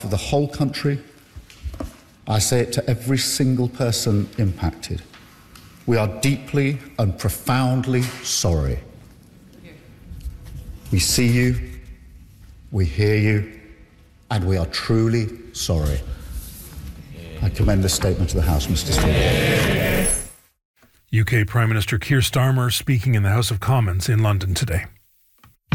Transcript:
For the whole country, I say it to every single person impacted. We are deeply and profoundly sorry. We see you, we hear you, and we are truly sorry. I commend this statement to the House, Mr. Speaker. UK Prime Minister Keir Starmer speaking in the House of Commons in London today.